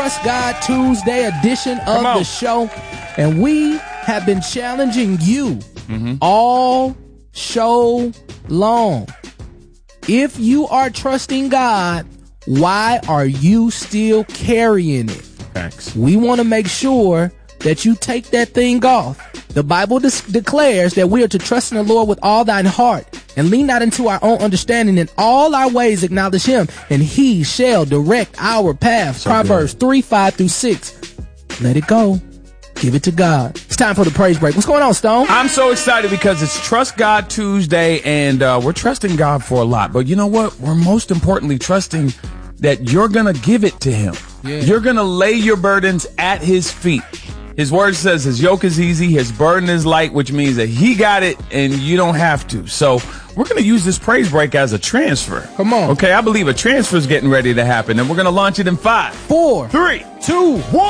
Trust God Tuesday edition of the show. And we have been challenging you all show long. If you are trusting God, why are you still carrying it? Thanks. We want to make sure that you take that thing off. The Bible declares that we are to trust in the Lord with all thine heart and lean not into our own understanding. In all our ways acknowledge him, and he shall direct our paths. Proverbs 3:5-6. Let it go. Give it to God. It's time for the praise break. What's going on, Stone? I'm so excited because it's Trust God Tuesday, and we're trusting God for a lot. But you know what? We're most importantly trusting that you're going to give it to him. Yeah. You're going to lay your burdens at his feet. His word says his yoke is easy, his burden is light, which means that he got it and you don't have to. So we're going to use this praise break as a transfer. Come on. Okay, I believe a transfer is getting ready to happen, and we're going to launch it in 5, 4, 3, 2, 1.